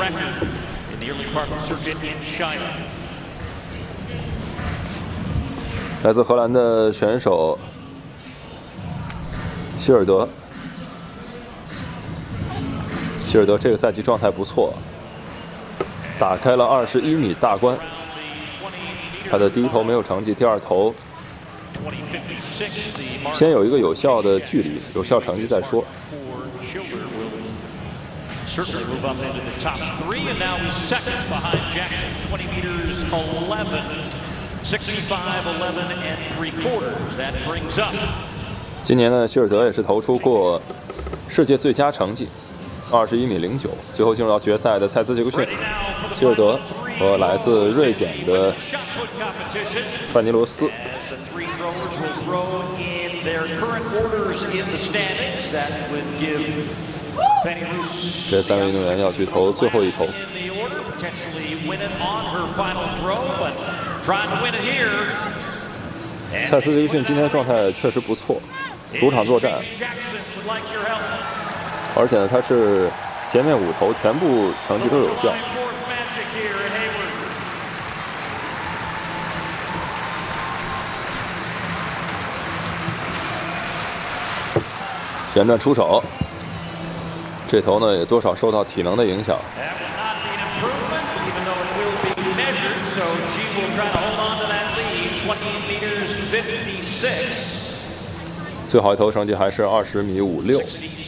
record in the early part of the circuit in China. 来自荷兰的选手希尔德，希尔德这个赛季状态不错，打开了21米大关。他的第一投没有成绩，第二投先有一个有效的距离，有效成绩再说。 Certainly move up into the top 3, and now he's second behind Jackson, 20 meters 11, 65, 11 3/4. That brings up. 今年呢，希尔德也是投出过世界最佳成绩，21米09，最后进入到决赛的蔡斯杰克逊、希尔德和来自瑞典的范尼罗斯。 这3位运动员要去投最后一投。蔡斯杰克逊今天状态确实不错，主场作战，而且呢，他是前面5投全部成绩都有效。旋转出手。 这头呢也多少受到体能的影响。最好一投成绩还是20米56。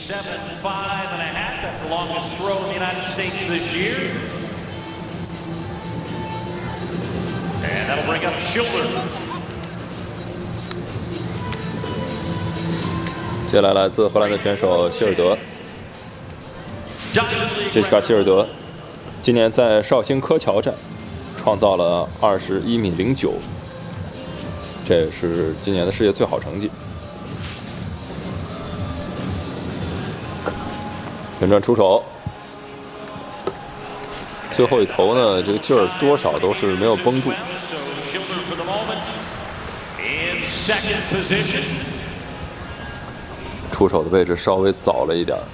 接下来来自荷兰的选手希尔德。 杰西卡·希尔德今年在绍兴柯桥站创造了21米09，这也是今年的世界最好成绩。旋转出手，最后一投呢，这个劲儿多少都是没有绷住。出手的位置稍微早了一点。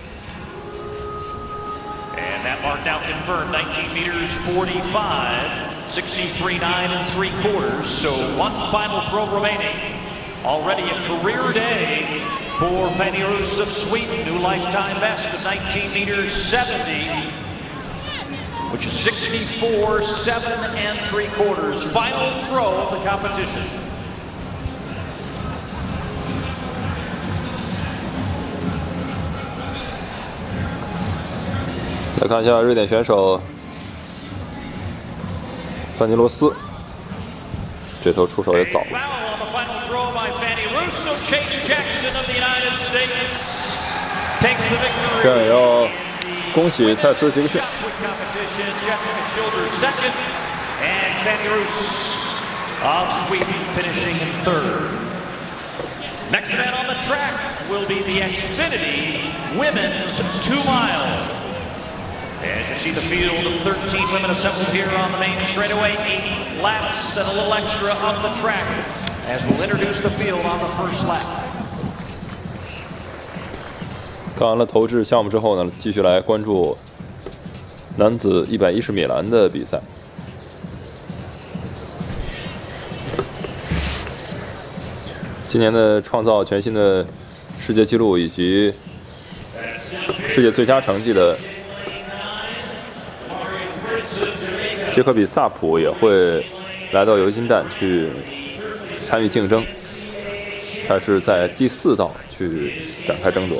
Mark now confirmed 19 meters 45, 63.9 3/4. So one final throw remaining. Already a career day for Fanny Roos of Sweden. New lifetime best of 19 meters 70, which is 64, 7 3/4. Final throw of the competition. 来看一下瑞典选手范尼罗斯，这头出手也早。这样也要恭喜蔡斯杰克逊。 Next event on the track will be the Xfinity Women's 2-mile. As you see the field of 13 women assembled here on the main straightaway, 8 laps and a little extra up the track as we'll introduce the field on the first lap. 看完了投掷项目之后呢，继续来关注男子110米栏的比赛。今年的创造全新的世界纪录以及世界最佳成绩的。 杰克比·萨普也会来到尤金站去参与竞争，他是在第4道去展开争夺，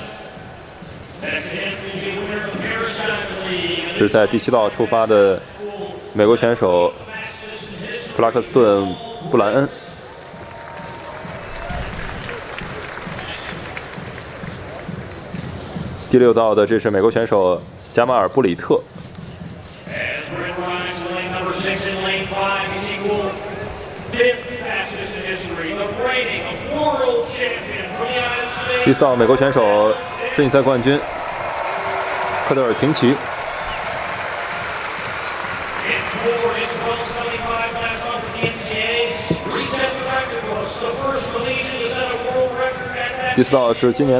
是在第7道出发的美国选手克拉克斯顿·布莱恩。第6道的这是美国选手加马尔·布里特。 第4道美国选手世锦赛冠军科德尔廷奇。第4道是今年